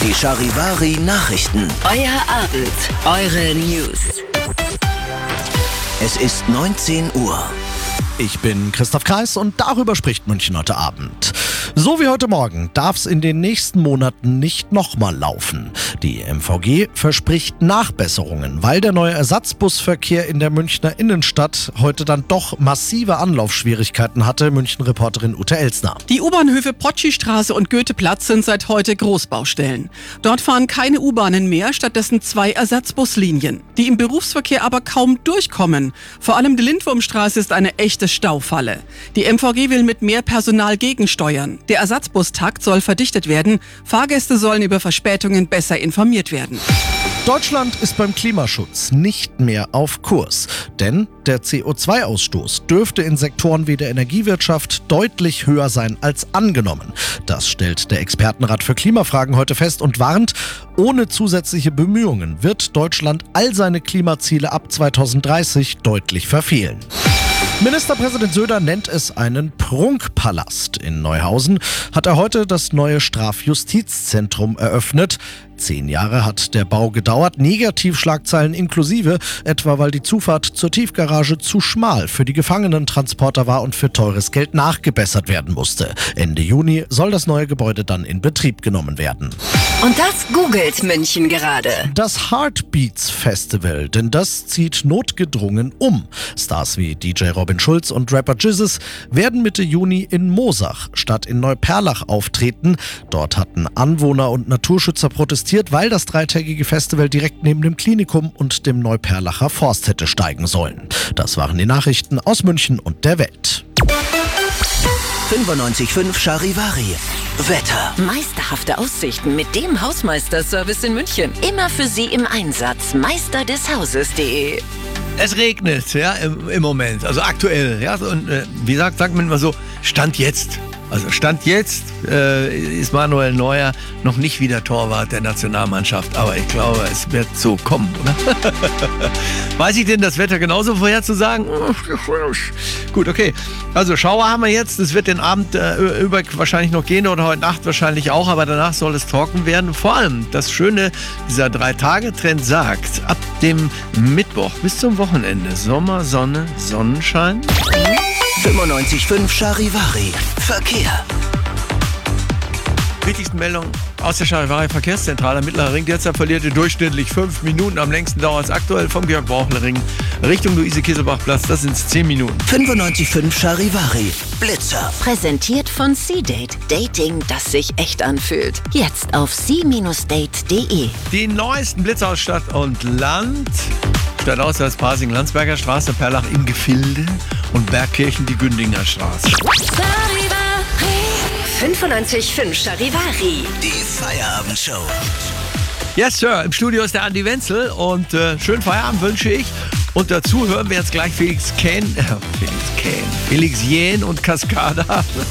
Die Charivari Nachrichten. Euer Abend, eure News. Es ist 19 Uhr. Ich bin Christoph Kreis und darüber spricht München heute Abend. So wie heute Morgen darf es in den nächsten Monaten nicht nochmal laufen. Die MVG verspricht Nachbesserungen, weil der neue Ersatzbusverkehr in der Münchner Innenstadt heute dann doch massive Anlaufschwierigkeiten hatte, München-Reporterin Ute Elsner. Die U-Bahnhöfe Potschi-Straße und Goetheplatz sind seit heute Großbaustellen. Dort fahren keine U-Bahnen mehr, stattdessen 2 Ersatzbuslinien, die im Berufsverkehr aber kaum durchkommen. Vor allem die Lindwurmstraße ist eine echte Staufalle. Die MVG will mit mehr Personal gegensteuern. Der Ersatzbustakt soll verdichtet werden. Fahrgäste sollen über Verspätungen besser informiert werden. Deutschland ist beim Klimaschutz nicht mehr auf Kurs, denn der CO2-Ausstoß dürfte in Sektoren wie der Energiewirtschaft deutlich höher sein als angenommen. Das stellt der Expertenrat für Klimafragen heute fest und warnt, ohne zusätzliche Bemühungen wird Deutschland all seine Klimaziele ab 2030 deutlich verfehlen. Ministerpräsident Söder nennt es einen Prunkpalast. In Neuhausen hat er heute das neue Strafjustizzentrum eröffnet. 10 Jahre hat der Bau gedauert, Negativschlagzeilen inklusive, etwa weil die Zufahrt zur Tiefgarage zu schmal für die Gefangenentransporter war und für teures Geld nachgebessert werden musste. Ende Juni soll das neue Gebäude dann in Betrieb genommen werden. Und das googelt München gerade. Das Heartbeats Festival, denn das zieht notgedrungen um. Stars wie DJ Robin Schulz und Rapper Jizzes werden Mitte Juni in Moosach statt in Neuperlach auftreten. Dort hatten Anwohner und Naturschützer protestiert, weil das 3-tägige Festival direkt neben dem Klinikum und dem Neuperlacher Forst hätte steigen sollen. Das waren die Nachrichten aus München und der Welt. 95.5 Charivari. Wetter. Meisterhafte Aussichten mit dem Hausmeisterservice in München. Immer für Sie im Einsatz. meisterdeshauses.de. Es regnet, ja, im Moment, also aktuell, ja, und wie sagt man immer so, Stand jetzt. Also Stand jetzt ist Manuel Neuer noch nicht wieder Torwart der Nationalmannschaft, aber ich glaube, es wird so kommen, oder? Weiß ich denn das Wetter genauso vorherzusagen? Gut, okay. Also Schauer haben wir jetzt, es wird den Abend über wahrscheinlich noch gehen oder heute Nacht wahrscheinlich auch, aber danach soll es trocken werden. Vor allem das Schöne, dieser 3-Tage-Trend sagt, ab dem Mittwoch bis zum Wochenende Sommer, Sonne, Sonnenschein. 95.5 Charivari. Verkehr. Wichtigsten Meldung aus der Charivari Verkehrszentrale. Mittlerer Ring derzeit verliert ihr durchschnittlich 5 Minuten. Am längsten dauert es aktuell vom Georg-Brauchle-Ring Richtung Luise-Kieselbach-Platz. Das sind 10 Minuten. 95.5 Charivari. Blitzer. Präsentiert von C-Date. Dating, das sich echt anfühlt. Jetzt auf c-date.de. Die neuesten Blitzer aus Stadt und Land. Stadtauswärts Pasing-Landsberger Straße, Perlach im Gefilde und Bergkirchen die Gündinger Straße. 95.5 Charivari. Die Feierabendshow. Yes, Sir. Im Studio ist der Andi Wenzel und schönen Feierabend wünsche ich. Und dazu hören wir jetzt gleich Felix Jähn und Cascada.